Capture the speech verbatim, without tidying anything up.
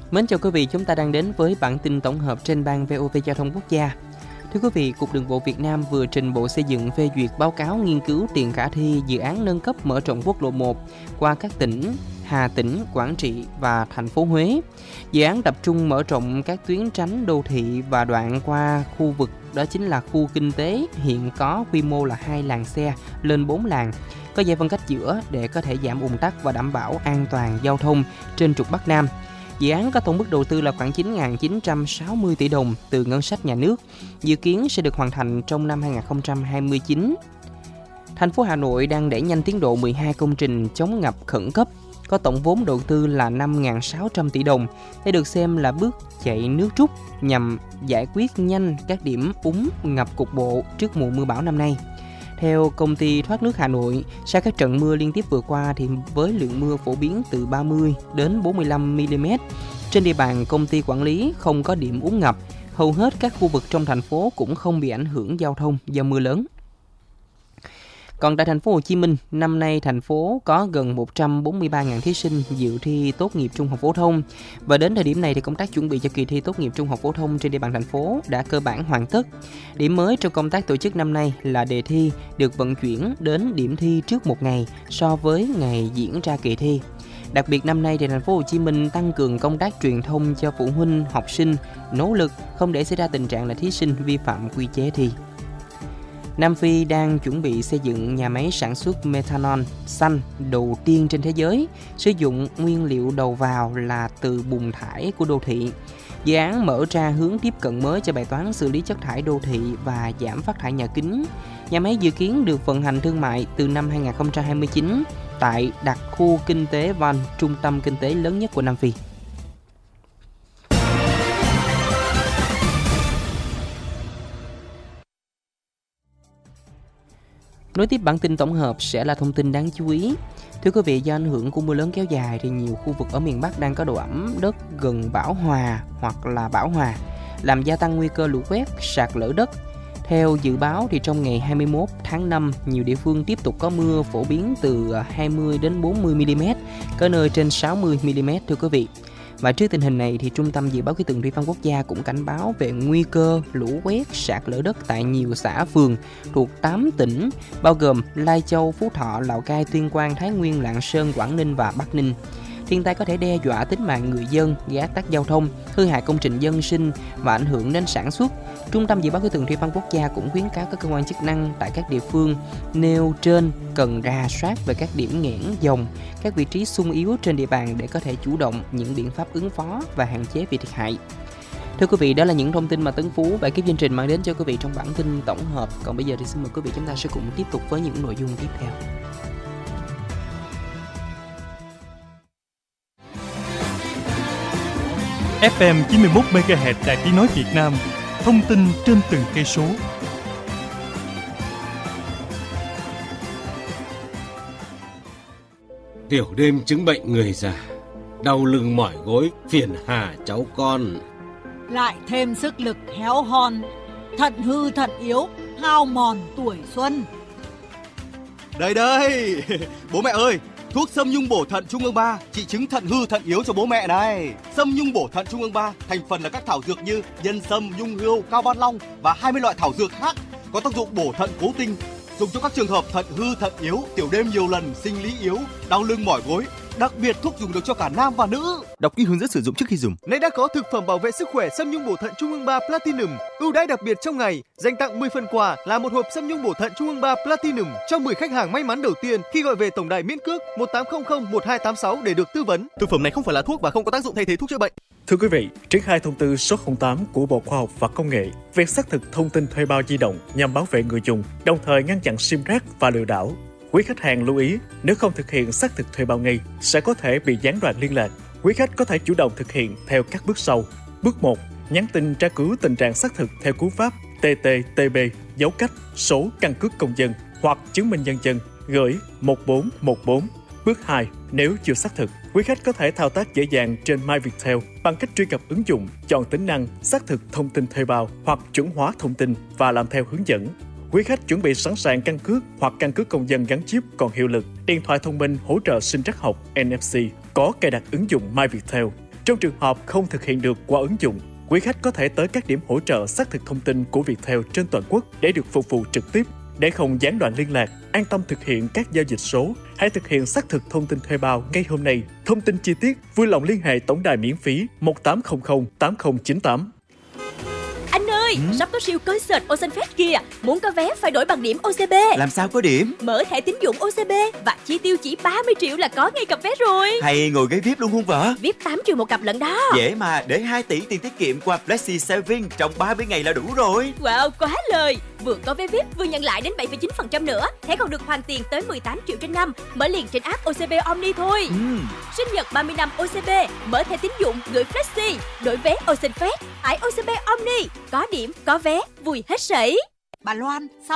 Mến chào quý vị, chúng ta đang đến với bản tin tổng hợp trên ban vê o vê Giao thông Quốc gia. Thưa quý vị, Cục Đường bộ Việt Nam vừa trình Bộ Xây dựng phê duyệt báo cáo nghiên cứu tiền khả thi dự án nâng cấp mở rộng quốc lộ một qua các tỉnh Hà Tĩnh, Quảng Trị và thành phố Huế. Dự án tập trung mở rộng các tuyến tránh đô thị và đoạn qua khu vực đó chính là khu kinh tế hiện có quy mô là hai làn xe lên bốn làn, có giải phân cách giữa để có thể giảm ùn tắc và đảm bảo an toàn giao thông trên trục Bắc Nam. Dự án có tổng mức đầu tư là khoảng chín nghìn chín trăm sáu mươi tỷ đồng từ ngân sách nhà nước, dự kiến sẽ được hoàn thành trong năm hai nghìn không trăm hai mươi chín. Thành phố Hà Nội đang đẩy nhanh tiến độ mười hai công trình chống ngập khẩn cấp, có tổng vốn đầu tư là năm nghìn sáu trăm tỷ đồng. Đây được xem là bước chạy nước rút nhằm giải quyết nhanh các điểm úng ngập cục bộ trước mùa mưa bão năm nay. Theo Công ty Thoát nước Hà Nội, sau các trận mưa liên tiếp vừa qua thì với lượng mưa phổ biến từ ba mươi đến bốn mươi lăm mi-li-mét, trên địa bàn công ty quản lý không có điểm úng ngập, hầu hết các khu vực trong thành phố cũng không bị ảnh hưởng giao thông do mưa lớn. Còn tại thành phố Hồ Chí Minh, năm nay thành phố có gần một trăm bốn mươi ba nghìn thí sinh dự thi tốt nghiệp trung học phổ thông, và đến thời điểm này thì công tác chuẩn bị cho kỳ thi tốt nghiệp trung học phổ thông trên địa bàn thành phố đã cơ bản hoàn tất. Điểm mới trong công tác tổ chức năm nay là đề thi được vận chuyển đến điểm thi trước một ngày so với ngày diễn ra kỳ thi. Đặc biệt năm nay thì thành phố Hồ Chí Minh tăng cường công tác truyền thông cho phụ huynh, học sinh, nỗ lực không để xảy ra tình trạng là thí sinh vi phạm quy chế thi. Nam Phi đang chuẩn bị xây dựng nhà máy sản xuất methanol xanh đầu tiên trên thế giới, sử dụng nguyên liệu đầu vào là từ bùn thải của đô thị. Dự án mở ra hướng tiếp cận mới cho bài toán xử lý chất thải đô thị và giảm phát thải nhà kính. Nhà máy dự kiến được vận hành thương mại từ năm hai nghìn không trăm hai mươi chín tại đặc khu kinh tế Van, trung tâm kinh tế lớn nhất của Nam Phi. Nối tiếp bản tin tổng hợp sẽ là thông tin đáng chú ý. Thưa quý vị, do ảnh hưởng của mưa lớn kéo dài thì nhiều khu vực ở miền Bắc đang có độ ẩm đất gần bão hòa hoặc là bão hòa, làm gia tăng nguy cơ lũ quét, sạt lở đất. Theo dự báo thì trong ngày hai mươi mốt tháng năm, nhiều địa phương tiếp tục có mưa phổ biến từ hai mươi đến bốn mươi mi-li-mét, có nơi trên sáu mươi mi-li-mét thưa quý vị. Và trước tình hình này thì Trung tâm Dự báo Khí tượng Thủy văn Quốc gia cũng cảnh báo về nguy cơ lũ quét, sạt lở đất tại nhiều xã phường thuộc tám tỉnh bao gồm Lai Châu, Phú Thọ, Lào Cai, Tuyên Quang, Thái Nguyên, Lạng Sơn, Quảng Ninh và Bắc Ninh. Thiên tai có thể đe dọa tính mạng người dân, gây ách tắc giao thông, hư hại công trình dân sinh và ảnh hưởng đến sản xuất. Trung tâm Dự báo Khí tượng Thủy văn Quốc gia cũng khuyến cáo các cơ quan chức năng tại các địa phương nêu trên cần rà soát về các điểm nghẽn dòng, các vị trí xung yếu trên địa bàn để có thể chủ động những biện pháp ứng phó và hạn chế bị thiệt hại. Thưa quý vị, đó là những thông tin mà Tấn Phú và ekip chương trình mang đến cho quý vị trong bản tin tổng hợp. Còn bây giờ thì xin mời quý vị chúng ta sẽ cùng tiếp tục với những nội dung tiếp theo. ép em chín mươi mốt mê ga héc Đài Tiếng nói Việt Nam, thông tin trên từng cây số. Tiểu đêm chứng bệnh người già, đau lưng mỏi gối, phiền hà cháu con. Lại thêm sức lực héo hon, thận hư thận yếu, hao mòn tuổi xuân. Đây đây, bố mẹ ơi, thuốc Sâm Nhung bổ thận Trung ương ba trị chứng thận hư thận yếu cho bố mẹ này. Sâm Nhung bổ thận Trung ương ba thành phần là các thảo dược như nhân sâm, nhung hươu, cao ban long và hai mươi loại thảo dược khác có tác dụng bổ thận cố tinh, dùng cho các trường hợp thận hư thận yếu, tiểu đêm nhiều lần, sinh lý yếu, đau lưng mỏi gối. Đặc biệt thuốc dùng được cho cả nam và nữ. Đọc kỹ hướng dẫn sử dụng trước khi dùng. Nay đã có thực phẩm bảo vệ sức khỏe Sâm Nhung bổ thận Trung ương ba Platinum, ưu đãi đặc biệt trong ngày, dành tặng mười phần quà là một hộp Sâm Nhung bổ thận Trung ương ba Platinum cho mười khách hàng may mắn đầu tiên khi gọi về tổng đài miễn cước một tám không không một hai tám sáu để được tư vấn. Thực phẩm này không phải là thuốc và không có tác dụng thay thế thuốc chữa bệnh. Thưa quý vị, triển khai thông tư số không tám của Bộ Khoa học và Công nghệ về xác thực thông tin thuê bao di động nhằm bảo vệ người dùng, đồng thời ngăn chặn sim rác và lừa đảo. Quý khách hàng lưu ý, nếu không thực hiện xác thực thuê bao ngay, sẽ có thể bị gián đoạn liên lạc. Quý khách có thể chủ động thực hiện theo các bước sau. Bước một, nhắn tin tra cứu tình trạng xác thực theo cú pháp tê tê tê bê dấu cách số căn cước công dân hoặc chứng minh nhân dân gửi một bốn một bốn. Bước hai, nếu chưa xác thực, quý khách có thể thao tác dễ dàng trên MyViettel bằng cách truy cập ứng dụng, chọn tính năng xác thực thông tin thuê bao hoặc chuẩn hóa thông tin và làm theo hướng dẫn. Quý khách chuẩn bị sẵn sàng căn cước hoặc căn cước công dân gắn chip còn hiệu lực, điện thoại thông minh hỗ trợ sinh trắc học en ép xê, có cài đặt ứng dụng MyViettel. Trong trường hợp không thực hiện được qua ứng dụng, quý khách có thể tới các điểm hỗ trợ xác thực thông tin của Viettel trên toàn quốc để được phục vụ trực tiếp. Để không gián đoạn liên lạc, an tâm thực hiện các giao dịch số, hãy thực hiện xác thực thông tin thuê bao ngay hôm nay. Thông tin chi tiết vui lòng liên hệ tổng đài miễn phí một tám không không tám không chín tám. Anh ơi, ừ? sắp có siêu concert Ocean Fest kìa. Muốn có vé phải đổi bằng điểm ô xê bê. Làm sao có điểm? Mở thẻ tín dụng ô xê bê và chi tiêu chỉ ba mươi triệu là có ngay cặp vé rồi. Hay ngồi ghế vi ai pi luôn không vợ? vi ai pi tám triệu một cặp lận đó. Dễ mà, để hai tỷ tiền tiết kiệm qua Flexi Saving trong ba mươi ngày là đủ rồi. Wow, quá lời. Vừa có vé vi ai pi vừa nhận lại đến bảy phẩy chín phần trăm nữa. Thẻ còn được hoàn tiền tới mười tám triệu trên năm. Mở liền trên app ô xê bê Omni thôi. Ừ. Sinh nhật ba mươi năm ô xê bê, mở thẻ tín dụng gửi Flexi, đổi vé Ocean Fest, tải ô xê bê Omni, có điểm, có vé, vui hết sảy. Bà Loan, sao